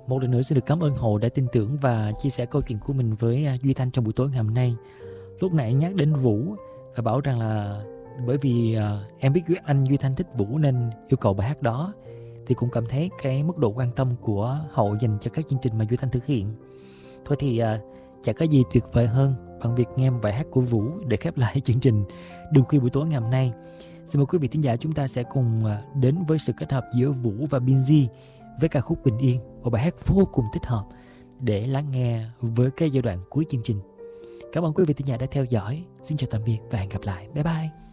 Một lần nữa xin được cảm ơn Hậu đã tin tưởng và chia sẻ câu chuyện của mình với Duy Thanh trong buổi tối ngày hôm nay. Lúc nãy nhắc đến Vũ và bảo rằng là bởi vì em biết anh Duy Thanh thích Vũ nên yêu cầu bài hát đó, thì cũng cảm thấy cái mức độ quan tâm của Hậu dành cho các chương trình mà Duy Thanh thực hiện. Thôi thì chẳng có gì tuyệt vời hơn bằng việc nghe bài hát của Vũ để khép lại chương trình Đường Khuya buổi tối ngày hôm nay. Xin mời quý vị thính giả, chúng ta sẽ cùng đến với sự kết hợp giữa Vũ và Binz với ca khúc Bình Yên, một bài hát vô cùng thích hợp để lắng nghe với cái giai đoạn cuối chương trình. Cảm ơn quý vị thính giả đã theo dõi. Xin chào tạm biệt và hẹn gặp lại. Bye bye.